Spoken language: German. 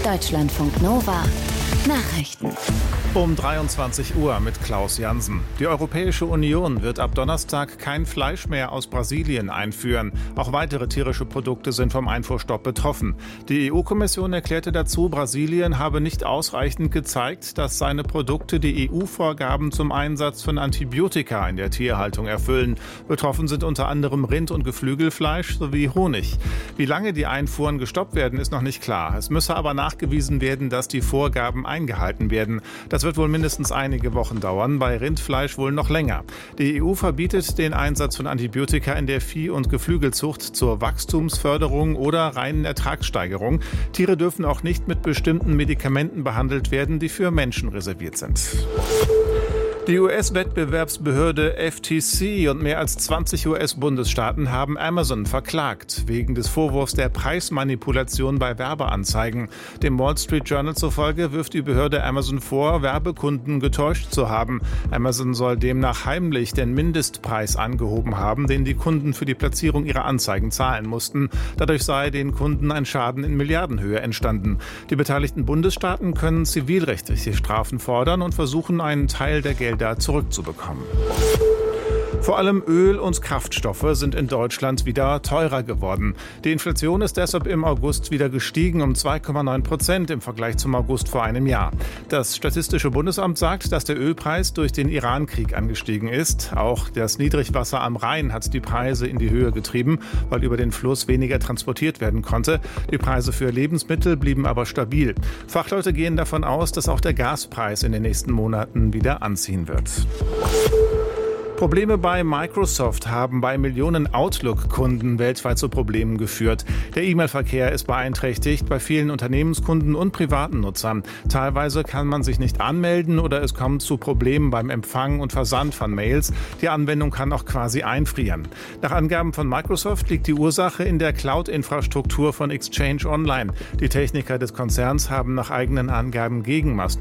Deutschlandfunk Nova Nachrichten. Um 23 Uhr mit Klaus Jansen. Die Europäische Union wird ab Donnerstag kein Fleisch mehr aus Brasilien einführen. Auch weitere tierische Produkte sind vom Einfuhrstopp betroffen. Die EU-Kommission erklärte dazu, Brasilien habe nicht ausreichend gezeigt, dass seine Produkte die EU-Vorgaben zum Einsatz von Antibiotika in der Tierhaltung erfüllen. Betroffen sind unter anderem Rind- und Geflügelfleisch sowie Honig. Wie lange die Einfuhren gestoppt werden, ist noch nicht klar. Es müsse aber nachgewiesen werden, dass die Vorgaben eingehalten werden. Das wird wohl mindestens einige Wochen dauern, bei Rindfleisch wohl noch länger. Die EU verbietet den Einsatz von Antibiotika in der Vieh- und Geflügelzucht zur Wachstumsförderung oder reinen Ertragssteigerung. Tiere dürfen auch nicht mit bestimmten Medikamenten behandelt werden, die für Menschen reserviert sind. Die US-Wettbewerbsbehörde FTC und mehr als 20 US-Bundesstaaten haben Amazon verklagt, wegen des Vorwurfs der Preismanipulation bei Werbeanzeigen. Dem Wall Street Journal zufolge wirft die Behörde Amazon vor, Werbekunden getäuscht zu haben. Amazon soll demnach heimlich den Mindestpreis angehoben haben, den die Kunden für die Platzierung ihrer Anzeigen zahlen mussten. Dadurch sei den Kunden ein Schaden in Milliardenhöhe entstanden. Die beteiligten Bundesstaaten können zivilrechtliche Strafen fordern und versuchen, einen Teil der Gelder zurückzubekommen. Vor allem Öl und Kraftstoffe sind in Deutschland wieder teurer geworden. Die Inflation ist deshalb im August wieder gestiegen um 2,9% im Vergleich zum August vor einem Jahr. Das Statistische Bundesamt sagt, dass der Ölpreis durch den Iran-Krieg angestiegen ist. Auch das Niedrigwasser am Rhein hat die Preise in die Höhe getrieben, weil über den Fluss weniger transportiert werden konnte. Die Preise für Lebensmittel blieben aber stabil. Fachleute gehen davon aus, dass auch der Gaspreis in den nächsten Monaten wieder anziehen wird. Probleme bei Microsoft haben bei Millionen Outlook-Kunden weltweit zu Problemen geführt. Der E-Mail-Verkehr ist beeinträchtigt bei vielen Unternehmenskunden und privaten Nutzern. Teilweise kann man sich nicht anmelden oder es kommt zu Problemen beim Empfang und Versand von Mails. Die Anwendung kann auch quasi einfrieren. Nach Angaben von Microsoft liegt die Ursache in der Cloud-Infrastruktur von Exchange Online. Die Techniker des Konzerns haben nach eigenen Angaben Gegenmaßnahmen